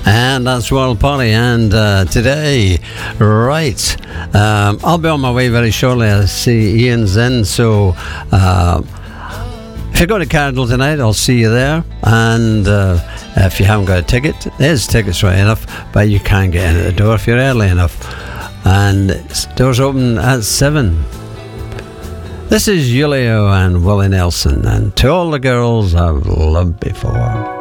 And that's World Polly. And today, right, I'll be on my way very shortly. I see Ian's in, so if you go to Cardinal tonight, I'll see you there. And if you haven't got a ticket, there's tickets right enough, but you can get in at the door if you're early enough. And doors open at 7. This is Julio and Willie Nelson, and To All the Girls I've Loved Before.